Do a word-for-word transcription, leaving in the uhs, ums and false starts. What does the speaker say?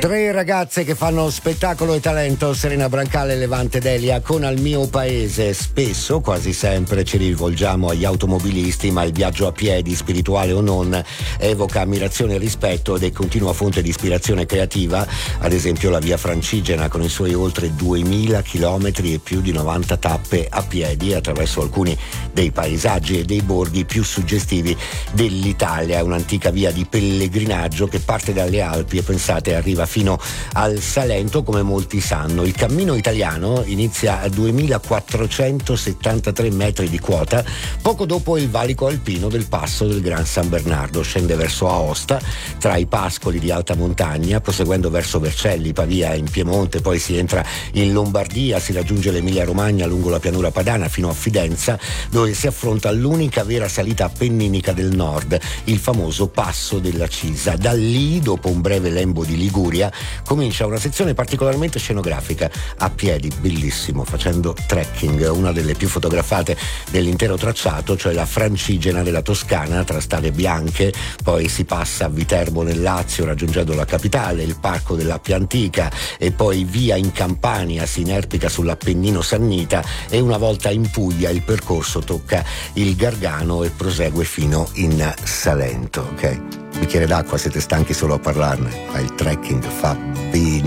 Tre ragazze che fanno spettacolo e talento, Serena Brancale e Levante Delia, con Al mio paese. Spesso, quasi sempre, ci rivolgiamo agli automobilisti, ma il viaggio a piedi, spirituale o non, evoca ammirazione e rispetto ed è continua fonte di ispirazione creativa. Ad esempio la via Francigena, con i suoi oltre duemila chilometri e più di novanta tappe a piedi attraverso alcuni dei paesaggi e dei borghi più suggestivi dell'Italia. È un'antica via di pellegrinaggio che parte dalle Alpi e, pensate, arriva fino al Salento, come molti sanno. Il cammino italiano inizia a duemilaquattrocentosettantatré metri di quota, poco dopo il valico alpino del passo del Gran San Bernardo. Scende verso Aosta, tra i pascoli di alta montagna, proseguendo verso Vercelli, Pavia, in Piemonte, poi si entra in Lombardia, si raggiunge l'Emilia Romagna lungo la pianura padana fino a Fidenza, dove si affronta l'unica vera salita appenninica del nord, il famoso Passo della Cisa. Da lì, dopo un breve lembo di Liguria, comincia una sezione particolarmente scenografica, a piedi, bellissimo, facendo trekking, una delle più fotografate dell'intero tracciato, cioè la Francigena della Toscana, tra strade bianche. Poi si passa a Viterbo nel Lazio, raggiungendo la capitale, il parco dell'Appia Antica, e poi via in Campania, si inerpica sull'Appennino Sannita, e una volta in Puglia il percorso tocca il Gargano e prosegue fino in Salento. Ok? Bicchiere d'acqua, siete stanchi solo a parlarne, ma il trekking fa bene.